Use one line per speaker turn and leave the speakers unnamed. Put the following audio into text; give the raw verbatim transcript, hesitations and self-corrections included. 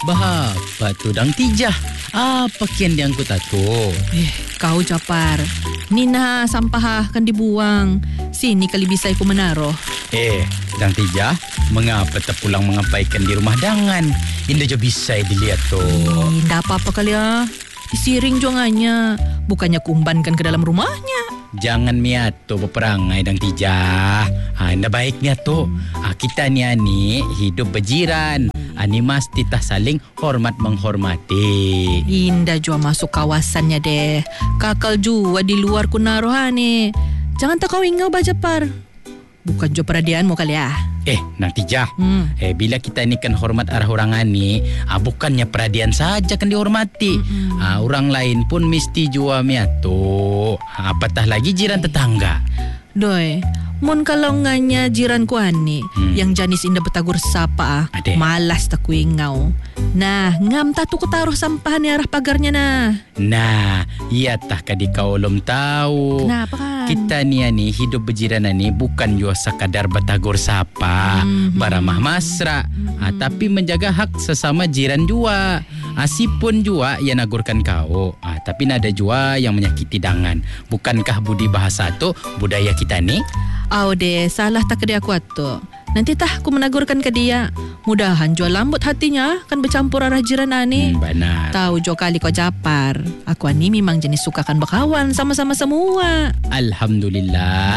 Bahapa tu dang tijah. Apa kian yang ku tato?
Eh, kau Japar. Ni nah sampah kan dibuang. Sini kali bisa aku menaruh.
Eh, dang tijah, mengapa tak pulang mengapaikan di rumah dangan? Indah jo bisa dilihat tu.
Eh, ndak apa-apa kali ya. Disiring jongannya. Bukannya kumbankan ke dalam rumahnya.
Jangan miato berperangai dang tijah. Ha, indah baik miato. Ha, kita ni ani hidup berjiran. Ani mesti tak saling hormat menghormati.
Indah jua masuk kawasannya deh. Kakal jua di luar kunarohane. Jangan tak kau ingau Bajapar. Bukan jo peradianmu kali ya.
Eh, nanti jah.
Hmm.
Eh, bila kita ni kan hormat arah orang ani, ah, bukannya peradian saja kan dihormati.
Mm-mm.
Ah, orang lain pun mesti jua miato. Ah, apatah lagi jiran tetangga.
Doi, mun kalau nganya jiranku ani
Hmm.
yang janis indah betagur sapa,
Ade.
malas tak ku ingau. Nah, ngam tatu ku taruh sampah ni arah pagarnya nah.
Nah, iya tah kadi kau belum tahu.
Kenapa kan?
Kita ni ani hidup berjiran ni bukan jua sekadar betagur sapa,
Mhm.
baramah masra, ah, tapi menjaga hak sesama jiran jua. Asipun jua yang nagurkan kau, ah, tapi nada jua yang menyakiti dangan. Bukankah budi bahasa tu budaya kita ni?
Au deh, salah tak ke dia aku atu. Nanti tah aku menagurkan ke dia. Mudahan jual lambut hatinya kan bercampur arah jiran ani.
Hmm, benar.
Tahu jo kali kau Japar. Aku ani memang jenis sukakan berkawan sama-sama semua.
Alhamdulillah.